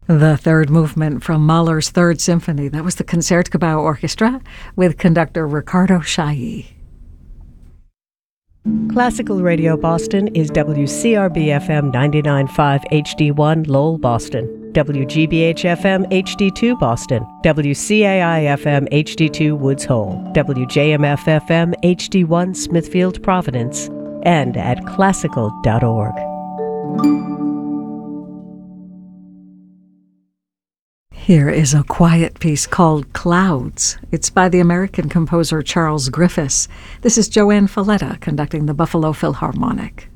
The third movement from Mahler's Third Symphony. That was the Concertgebouw Orchestra with conductor Ricardo Chailly. Classical Radio Boston is WCRB-FM 99.5 HD1 Lowell, Boston, WGBH-FM HD2 Boston, WCAI-FM HD2 Woods Hole, WJMF-FM HD1 Smithfield, Providence, and at classical.org. Here is a quiet piece called Clouds. It's by the American composer Charles Griffiths. This is Joanne Falletta conducting the Buffalo Philharmonic.